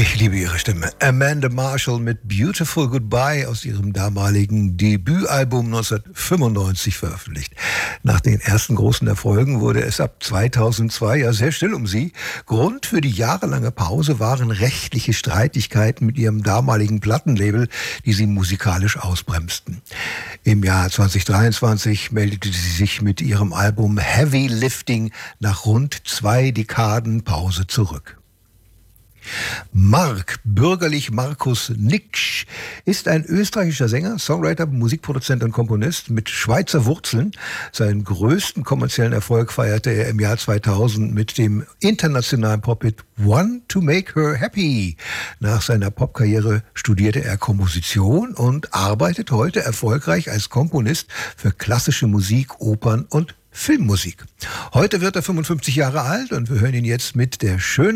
Ich liebe ihre Stimme. Amanda Marshall mit Beautiful Goodbye aus ihrem damaligen Debütalbum 1995 veröffentlicht. Nach den ersten großen Erfolgen wurde es ab 2002 ja sehr still um sie. Grund für die jahrelange Pause waren rechtliche Streitigkeiten mit ihrem damaligen Plattenlabel, die sie musikalisch ausbremsten. Im Jahr 2023 meldete sie sich mit ihrem Album Heavy Lifting nach rund 2 Dekaden Pause zurück. Mark, bürgerlich Markus Niksch, ist ein österreichischer Sänger, Songwriter, Musikproduzent und Komponist mit Schweizer Wurzeln. Seinen größten kommerziellen Erfolg feierte er im Jahr 2000 mit dem internationalen Pop-Hit Want to Make Her Happy. Nach seiner Popkarriere studierte er Komposition und arbeitet heute erfolgreich als Komponist für klassische Musik, Opern und Filmmusik. Heute wird er 55 Jahre alt und wir hören ihn jetzt mit der schönen